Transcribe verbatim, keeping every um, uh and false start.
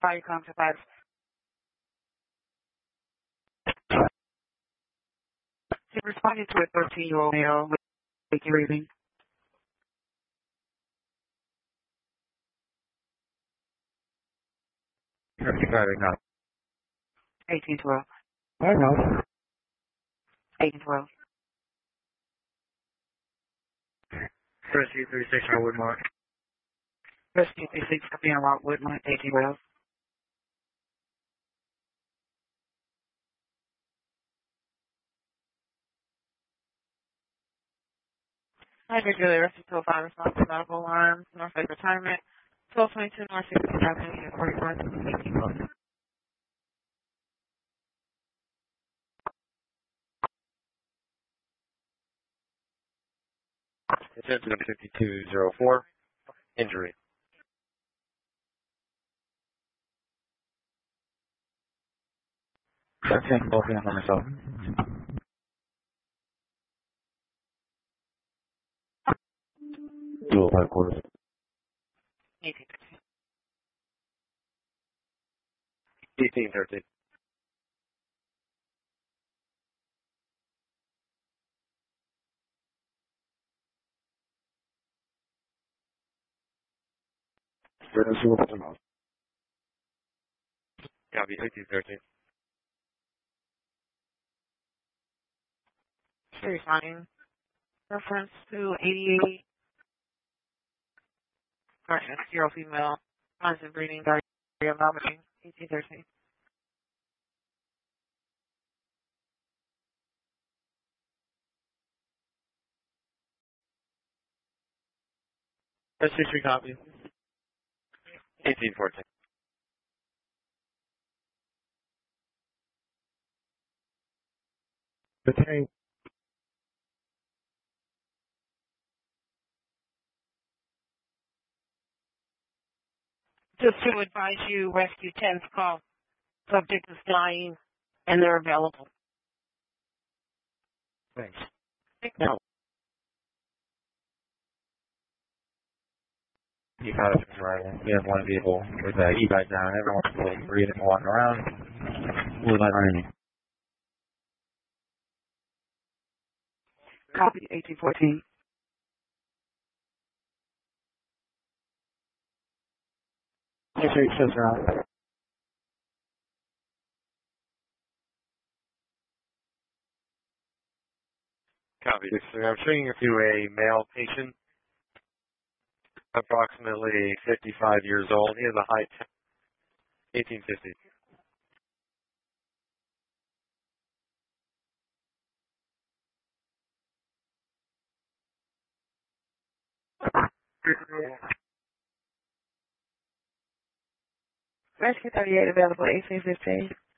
Fire come to five. She responded to a thirteen-year-old male with a reading. thirty-five, now. eighteen twelve. I know. eighteen twelve. Rescue thirty-six on Woodmont. Rescue thirty-six copy on Rock Woodmont, eighteen twelve. I regularly arrested to a fire response to medical alarm, Norfolk Retirement, twelve twenty-two North sixteenth Avenue, Unit forty-five, eighteen twelve. Attention fifty-two oh four. Injury. Okay, both hands on myself. Dual headquarters. eighteen thirteen. eighteen thirteen. Copy, eighteen thirteen. Sherry signing. Reference to eighty-eight. Correction, zero female. Signs of breeding, diarrhea, vomiting, eighteen thirteen. That's history copy. eighteen fourteen. The tank. Just to advise you, Rescue ten's call. Subject is dying, and they're available. Thanks. Now. You got it, right? We have one vehicle with uh, e-bike down. Everyone's like breathing and walking around. Blue light running. Copy, eighteen fourteen. Yes, sir. It says around. Copy. So I'm showing you to a male patient, approximately fifty-five years old. He has a high temp. eighteen fifty. Rescue thirty-eight available, eighteen fifteen.